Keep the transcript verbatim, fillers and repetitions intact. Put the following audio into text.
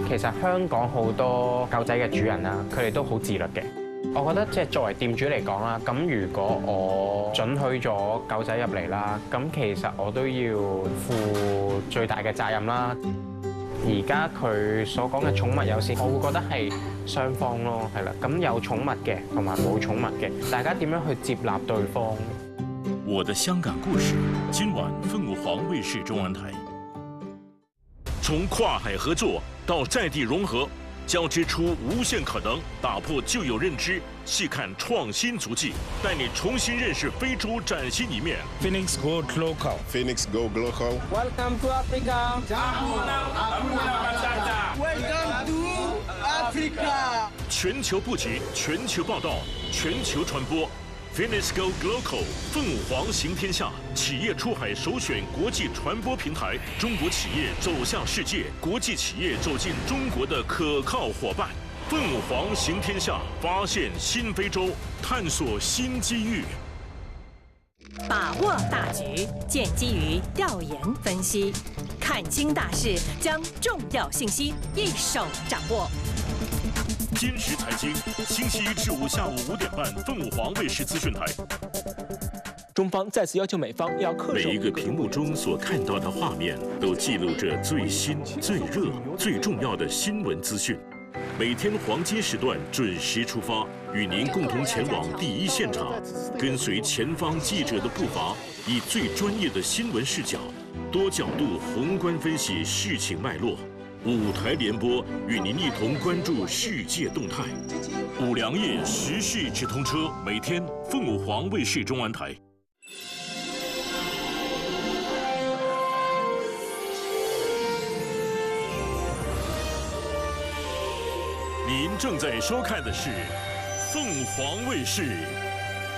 其實香港好多狗仔嘅主人啦，佢哋都好自律嘅。我覺得即係作為店主嚟講啦，咁如果我准許咗狗仔入嚟啦，咁其實我都要負最大嘅責任啦。而家佢所講嘅寵物友善，我會覺得係雙方咯，係啦。咁有寵物嘅同埋冇寵物嘅，大家點樣去接納對方？ 我的香港故事，今晚凤凰卫視中文台。從跨海合作到在地融合，交織出無限可能，打破舊有認知，細看創新足跡，帶你重新認識非洲嶄新一面。 Phoenix Go Global. Phoenix Go Global. Welcome to Africa. Welcome to Africa. 全球布局，全球報道，全球傳播。Phoenix Go Global， 鳳凰行天下，企業出海首選國際傳播平台，中國企業走向世界，國際企業走進中國的可靠夥伴。鳳凰行天下，發現新非洲，探索新機遇。 把握大局，建基於調研分析，看清大勢，將重要信息一手掌握。 今時財經，星期一至五下午五點半，鳳凰衛視資訊台。 中方再次要求美方要恪守。 每一個屏幕中所看到的畫面，都記錄着最新、最熱、最重要的新聞資訊。每天黃金時段準時出發，與您共同前往第一現場，跟隨前方記者的步伐，以最專業的新聞視角，多角度宏觀分析事情脈絡。五台聯播與您一同關注世界動態。五糧液時事直通車，每天鳳凰衛視中文台。您正在收看的是凤凰衛視